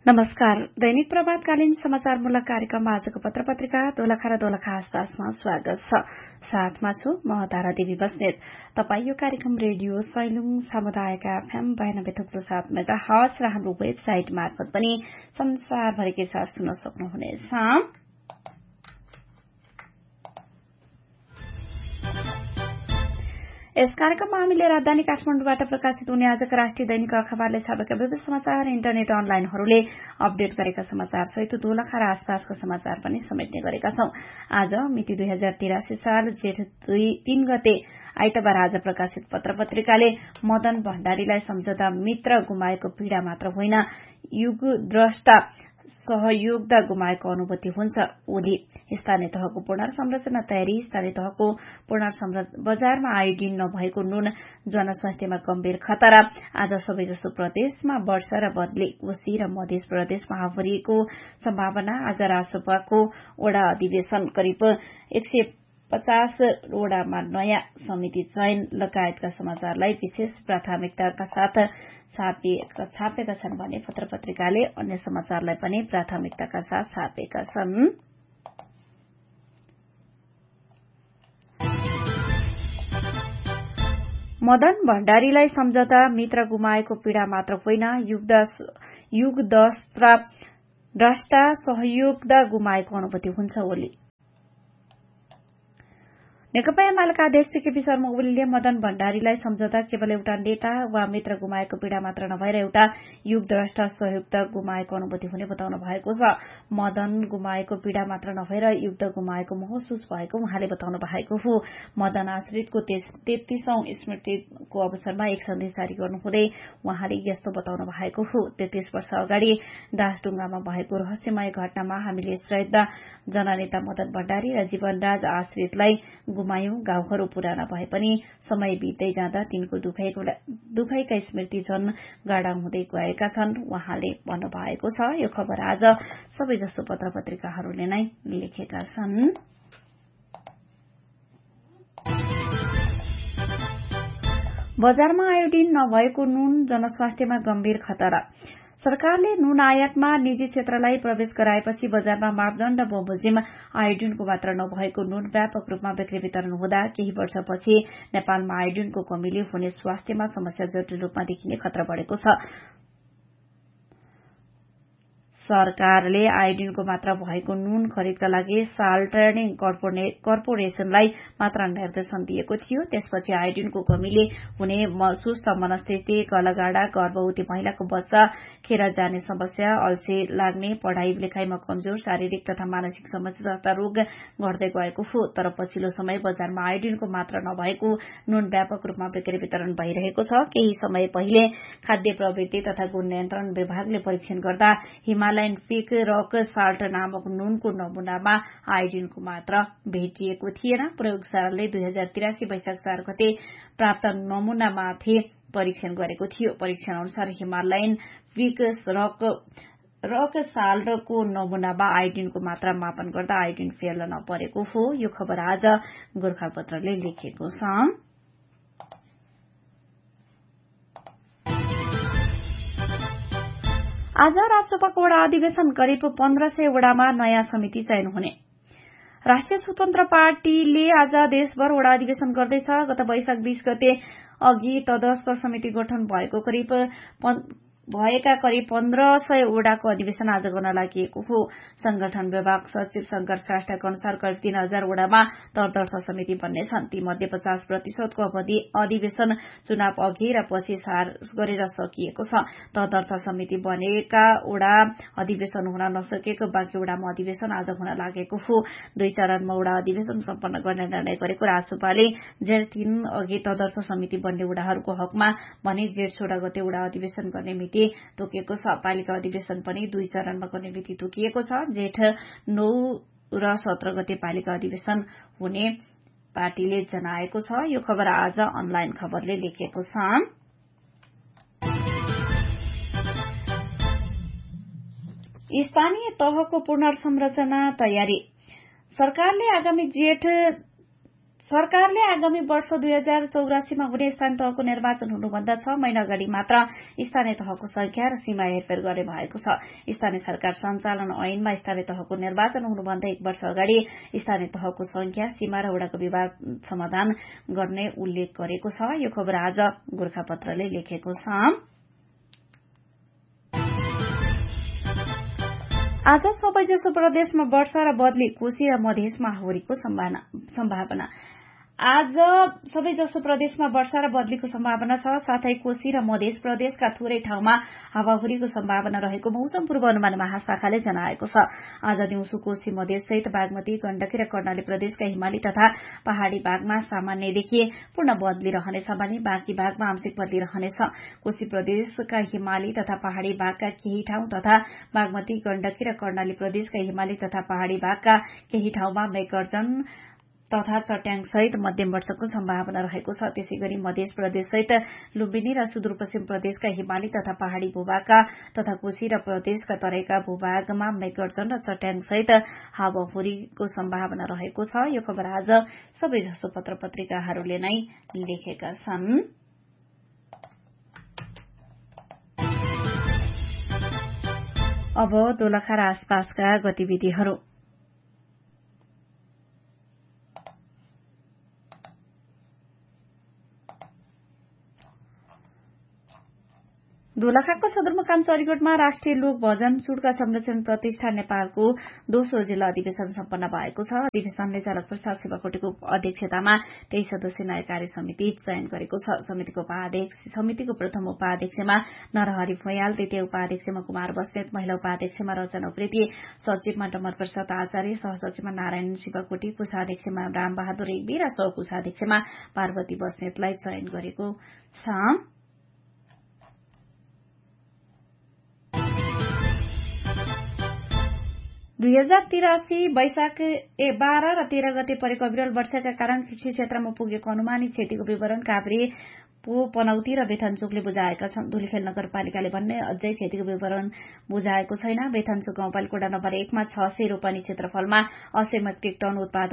नमस्कार। दैनिक प्रभातकालीन समाचारमूलक कार्यक्रममा आजको पत्र पत्रिका दोलखा र दोलखा आसपासमा स्वागत छ। साथमा छु म तारा देवी बस्नेत। तपाई यो कार्यक्रम रेडियो सैलुङ सामुदायिक एफएम 92.7 मेगाहर्ज र हाम्रो वेबसाइट मार्फत पनि संसारभरिकै साथ सुन्न सक्नुहुनेछ। यस कार्यक्रममा हामीले राजधानी काठमाडौँबाट प्रकाशित हुने आजका राष्ट्रिय दैनिक अखबारले छापेका विविध समाचार, इन्टरनेट अनलाइनहरूले अपडेट गरेका समाचार सहित दोलखा र आसपासका समाचार पनि समेट्ने गरेका छौं। आज मिति 2083 साल जेठ 3 गते आइतबार आज प्रकाशित पत्र पत्रिकाले मदन भण्डारीलाई सम्झौता मित्र गुमाएको पीड़ा मात्र होइन, युगद्रष्टा सहयोगदा गुमाएको अनुभूति हुन्छ। ओली स्थानीय तहको पुनर्संरचना तयारी, स्थानीय तहको बजारमा आयोडिन नभएको नुन, जनस्वास्थ्यमा गम्भीर खतरा। आज सबैजसो प्रदेशमा वर्षा र बदली, कोशी र मध्य प्रदेशमा हावाहुरीको सम्भावना। आज रासोपाको वडा अधिवेशन, करिब 150 वडामा नयाँ समिति चयन लगायतका समाचारलाई विशेष प्राथमिकताका साथ छापेका छन् भने पत्र पत्रिकाले अन्य समाचारलाई पनि प्राथमिकताका साथ छापेका छन्। मदन भण्डारीलाई सम्झौता मित्र गुमाएको पीड़ा मात्र होइन, युगद्रष्टा सहयोगदा गुमाएको अनुभूति हुन्छ। ओली नेकपा एमालेका अध्यक्ष केपी शर्मा ओलीले मदन भण्डारीलाई सम्झौता केवल एउटा नेता वा मित्र गुमाएको पीड़ा मात्र नभएर एउटा युगद्रष्टा सहयोगदा गुमाएको अनुभूति हुने बताउनु भएको छ। मदन गुमाएको पीड़ा मात्र नभएर युग गुमाएको महसुस भएको उहाँले बताउनु भएको हो। मदन आश्रितको 33औं स्मृतिको अवसरमा एक सन्देश जारी गर्नुहुँदै उहाँले यस्तो बताउनु भएको हो। 33 वर्ष अगाडि दासढुङ्गामा भएको रहस्यमय घटनामा हामीले श्रद्धा जननेता मदन भण्डारी र जीवनराज आश्रितलाई गुमायौं। गाउँहरू पुराना भए पनि समय बित्दै जाँदा तिनको दुखाइका स्मृति झन गाढ़ा हुँदै गएका छन् उहाँले भन्नुभएको छ। यो खबर आज सबैजसो पत्र पत्रिकाहरूले नै लेखेका छन्। बजारमा आयोडिन नभएको नुन, जनस्वास्थ्यमा गम्भीर खतरा। सरकारले नुन आयातमा निजी क्षेत्रलाई प्रवेश गराएपछि बजारमा मापदण्ड बमोजिम आयोडिनको मात्रा नभएको नुन व्यापक रूपमा बिक्री वितरण हुँदा केही वर्षपछि नेपालमा आयोडिनको कमीले हुने स्वास्थ्यमा समस्या जटिल रूपमा देखिने खतरा बढ़ेको छ। सरकारले आयोडिनको मात्रा भएको नुन खरिदका लागि साल ट्रेडिङ कर्पोरेशनलाई मात्रा निर्देशन दिएको थियो। त्यसपछि आयोडिनको कमीले हुने सुस्त मनस्थिति, गलगाडा, गर्भवती महिलाको बच्चा खेर जाने समस्या, अल्छी लाग्ने, पढ़ाई लेखाइमा कमजोर, शारीरिक तथा मानसिक समस्या तथा रोग घट्दै गएको हो। तर पछिल्लो समय बजारमा आयोडिनको मात्रा नभएको नुन व्यापक रूपमा बिक्री वितरण भइरहेको छ। केही समय पहिले खाद्य प्रवृत्ति तथा गुण नियन्त्रण विभागले परीक्षण गर्दा हिमालयन पिक रक साल्ट नामक नुनको नमूनामा आयोडिनको मात्रा भेटिएको थिएन। प्रयोगशालाले 2083 वैशाख 4 गते प्राप्त नमूनामाथि परीक्षण गरेको थियो। परीक्षण अनुसार हिमालयन पिक रक साल्टको नमूनामा आयोडिनको मात्रा मापन गर्दा आयोडिन फेल नपरेको हो। यो खबर आज गोर्खापत्रले लेखेको छ। आज राजसभाको वडा अधिवेशन, करिब 1500 वडामा नयाँ समिति चयन हुने। राष्ट्रिय स्वतन्त्र पार्टीले आज देशभर वडा अधिवेशन गर्दैछ। गत वैशाख 20 गते अघि तटस्थ समिति गठन भएका करिब 1500 वडाको अधिवेशन आज गर्न लागि हो। संगठन विभाग सचिव शंकर श्रेष्ठका अनुसार करिब 3000 वडामा तटस्थ समिति बन्नेछन्। तीमध्ये 50% को अधिवेशन चुनाव अघि र पछि गरेर सकिएको छ। तटस्थ समिति बनेका वडा अधिवेशन हुन नसकेको बाँकी वडामा अधिवेशन आज हुन लागेको हो। 2 चरणमा वडा अधिवेशन सम्पन्न गर्ने निर्णय गरेको रासोपाले जेठ 3 अघि तटस्थ समिति बन्ने वडाहरूको हकमा भने जेठ 16 गते वडा अधिवेशन गर्ने मिति तोकिएको छ। पालिका अधिवेशन पनि 2 चरणमा गर्ने मिति तोकिएको छ। जेठ 9 र 17 गते पालिका अधिवेशन हुने पार्टीले जनाएको छ। यो खबर आज अनलाइन खबरले लेखेको छ। स्थानीय तहको पुनर्संरचना तयारी। सरकारले आगामी जेठ सरकारले आगामी वर्ष 2084 मा हुने स्थानीय तहको निर्वाचन हुनुभन्दा 6 महिना अगाडि मात्र स्थानीय तहको संख्या र सीमा हेरफेर गर्ने भएको छ। स्थानीय सरकार सञ्चालन ऐनमा स्थानीय तहको निर्वाचन हुनुभन्दा 1 वर्ष अगाडि स्थानीय तहको संख्या, सीमा र वडाको विवाद समाधान गर्ने उल्लेख गरेको छ। यो खबर आज गोरखापत्रले लेखेको छ। आज सबैजसो प्रदेशमा वर्षा र बदली, कोशी र मधेसमा हाहुरीको सम्भावना। आज सबैजसो प्रदेशमा वर्षा र बदलीको सम्भावना छ। साथै कोशी र मधेस प्रदेशका थोरै ठाउँमा हावाहुरीको सम्भावना रहेको मौसम पूर्वानुमान महाशाखाले जनाएको छ। आज दिउँसो कोशी मधेससहित बागमती, गण्डकी र कर्णाली प्रदेशका हिमाली तथा पहाड़ी भागमा सामान्यदेखि पूर्ण बदली रहनेछ भने बाँकी भागमा आंशिक बदली रहनेछ। कोशी प्रदेशका हिमाली तथा पहाड़ी भागका केही ठाउँ तथा बागमती, गण्डकी र कर्णाली प्रदेशका हिमाली तथा पहाड़ी भागका केही ठाउँमा मेघगर्जन तथा चट्याङसहित मध्यम वर्षाको सम्भावना रहेको छ। त्यसैगरी मध्य प्रदेशसहित लुम्बिनी र सुदूरपश्चिम प्रदेशका हिमाली तथा पहाड़ी भूभागका तथा कोशी र प्रदेशका तराईका भूभागमा मेघगर्जन र चट्याङसहित हावाहुरीको सम्भावना रहेको छ। यो खबर आज सबैजसो पत्र पत्रिकाहरूले नै लेखेका छन्। अब दोलखा र आसपासका गतिविधिहरू। दोलखाको सदरमुकाम चरीकोटमा राष्ट्रिय लोक भजन चुड्का संरक्षण प्रतिष्ठान नेपालको दोस्रो जिल्ला अधिवेशन सम्पन्न भएको छ। अधिवेशनले चालक प्रसाद शिवकोटीको अध्यक्षतामा 23 सदस्यीय नयाँ कार्य समिति चयन गरेको छ। समितिको प्रथम उपाध्यक्षमा नरहरि भुइयाल, द्वितीय उपाध्यक्षमा कुमार बस्नेत, महिला उपाध्यक्षमा रचना उप्रेती, सचिवमा डमर प्रसाद आचार्य, सहसचिवमा नारायण शिवकोटी, कोषाध्यक्षमा रामबहादुर रेग्मी र सहकोषाध्यक्षमा पार्वती बस्नेतलाई चयन गरेको छ। 2083 वैशाख 12 र 13 गते परेको अविरल वर्षाका कारण कृषि क्षेत्रमा पुगेको अनुमानित क्षतिको विवरण काभ्रे पनौती र बेथानचोकले बुझाएका छन्। धुलिखेल नगरपालिकाले भन्ने अझै क्षतिको विवरण बुझाएको छैन। बेथानचोक गाउँपालिका वडा नम्बर 1 मा 600 रोपनी क्षेत्रफलमा 80 मेट्रिक टन उत्पादन